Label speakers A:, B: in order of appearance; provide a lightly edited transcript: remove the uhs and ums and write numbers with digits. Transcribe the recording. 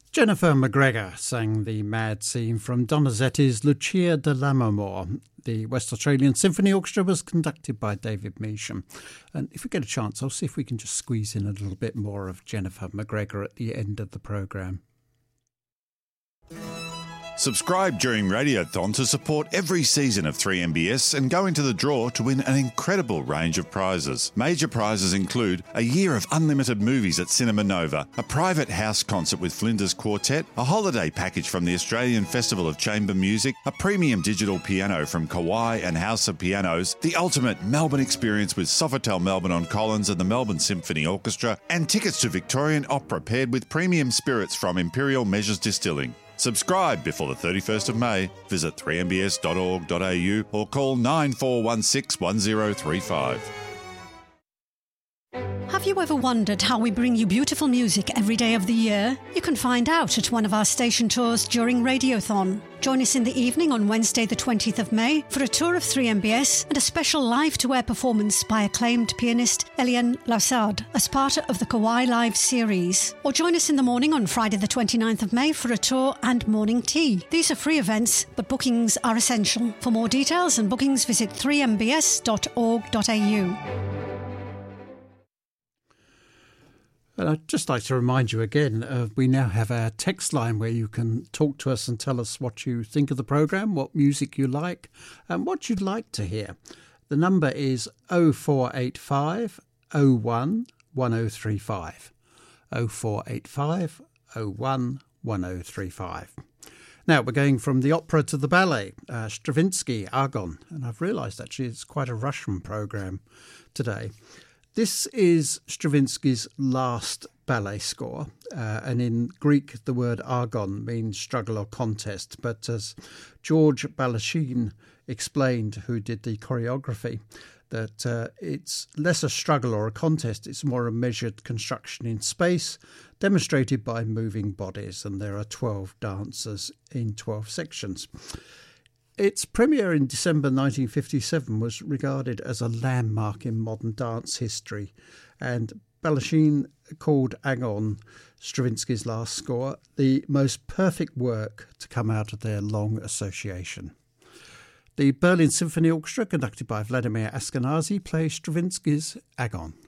A: Jennifer McGregor sang the mad scene from Donizetti's Lucia de Lammermoor. The West Australian Symphony Orchestra was conducted by David Measham. And if we get a chance, I'll see if we can just squeeze in a little bit more of Jennifer McGregor at the end of the programme.
B: Subscribe during Radiothon to support every season of 3MBS and go into the draw to win an incredible range of prizes. Major prizes include a year of unlimited movies at Cinema Nova, a private house concert with Flinders Quartet, a holiday package from the Australian Festival of Chamber Music, a premium digital piano from Kawai and House of Pianos, the ultimate Melbourne experience with Sofitel Melbourne on Collins and the Melbourne Symphony Orchestra, and tickets to Victorian Opera paired with premium spirits from Imperial Measures Distilling. Subscribe before the 31st of May. Visit 3mbs.org.au or call 9416 1035.
C: Have you ever wondered how we bring you beautiful music every day of the year? You can find out at one of our station tours during Radiothon. Join us in the evening on Wednesday the 20th of May for a tour of 3MBS and a special live-to-air performance by acclaimed pianist Eliane Lassard as part of the Kawai Live series. Or join us in the morning on Friday the 29th of May for a tour and morning tea. These are free events, but bookings are essential. For more details and bookings, visit 3mbs.org.au.
A: And I'd just like to remind you again, we now have our text line where you can talk to us and tell us what you think of the programme, what music you like and what you'd like to hear. The number is 0485 01 1035. 0485 01 1035. Now we're going from the opera to the ballet, Stravinsky, Argon. And I've realised actually it's quite a Russian programme today. This is Stravinsky's last ballet score, and in Greek the word argon means struggle or contest, but as George Balanchine explained, who did the choreography, that it's less a struggle or a contest, it's more a measured construction in space, demonstrated by moving bodies, and there are 12 dancers in 12 sections. Its premiere in December 1957 was regarded as a landmark in modern dance history, and Balanchine called Agon, Stravinsky's last score, the most perfect work to come out of their long association. The Berlin Symphony Orchestra, conducted by Vladimir Ashkenazy, plays Stravinsky's Agon.